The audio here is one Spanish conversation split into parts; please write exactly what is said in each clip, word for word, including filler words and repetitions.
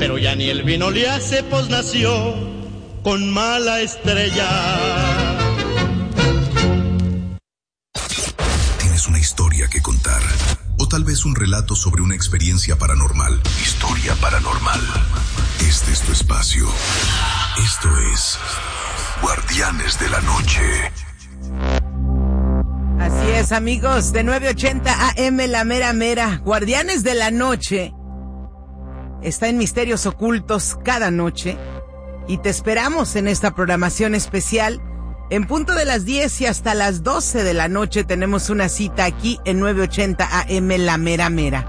pero ya ni el vino le hace, pues nació con mala estrella. Tienes una historia que contar, o tal vez un relato sobre una experiencia paranormal. Historia paranormal. Este es tu espacio. Esto es Guardianes de la Noche. Así es, amigos, de nueve ochenta A M, la mera mera. Guardianes de la Noche está en Misterios Ocultos cada noche y te esperamos en esta programación especial. En punto de las diez y hasta las doce de la noche tenemos una cita aquí en nueve ochenta A M, la mera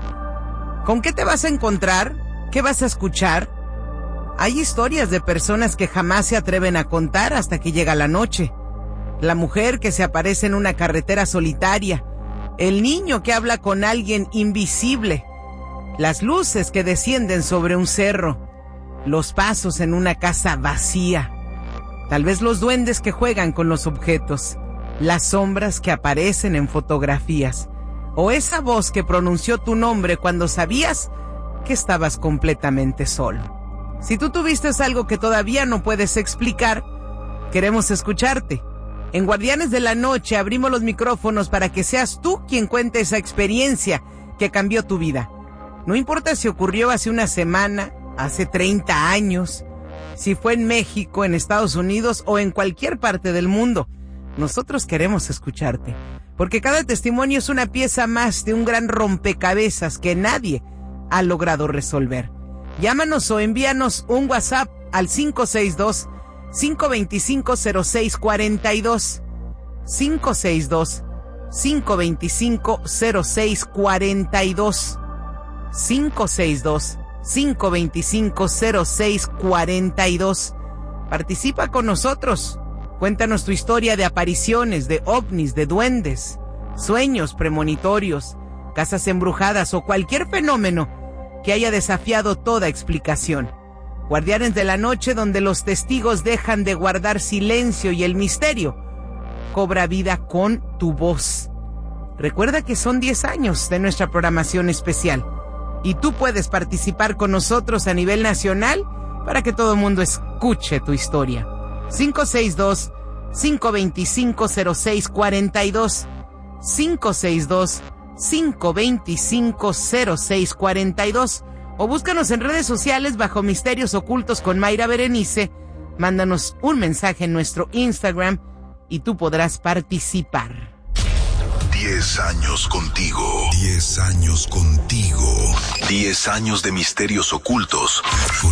mera. ¿Con qué te vas a encontrar? ¿Qué vas a escuchar? Hay historias de personas que jamás se atreven a contar hasta que llega la noche. La mujer que se aparece en una carretera solitaria, el niño que habla con alguien invisible, las luces que descienden sobre un cerro, los pasos en una casa vacía, tal vez los duendes que juegan con los objetos, las sombras que aparecen en fotografías, o esa voz que pronunció tu nombre cuando sabías que estabas completamente solo. Si tú tuviste algo que todavía no puedes explicar, queremos escucharte. En Guardianes de la Noche abrimos los micrófonos para que seas tú quien cuente esa experiencia que cambió tu vida. No importa si ocurrió hace una semana, hace treinta años, si fue en México, en Estados Unidos o en cualquier parte del mundo. Nosotros queremos escucharte, porque cada testimonio es una pieza más de un gran rompecabezas que nadie ha logrado resolver. Llámanos o envíanos un WhatsApp al cinco seis dos, cinco dos cinco, cero seis cuatro dos, cinco seis dos, cinco dos cinco, cero seis cuatro dos, cinco seis dos, cinco dos cinco, cero seis cuatro dos. Participa con nosotros. Cuéntanos tu historia de apariciones, de ovnis, de duendes, sueños premonitorios, casas embrujadas o cualquier fenómeno que haya desafiado toda explicación. Guardianes de la Noche, donde los testigos dejan de guardar silencio y el misterio cobra vida con tu voz. Recuerda que son diez años de nuestra programación especial y tú puedes participar con nosotros a nivel nacional para que todo el mundo escuche tu historia. cinco seis dos, cinco dos cinco, cero seis cuatro dos, cinco seis dos, cinco dos cinco, cero seis cuatro dos, o búscanos en redes sociales bajo Misterios Ocultos con Mayra Berenice. Mándanos un mensaje en nuestro Instagram y tú podrás participar. Diez años contigo. Diez años contigo. Diez años de Misterios Ocultos con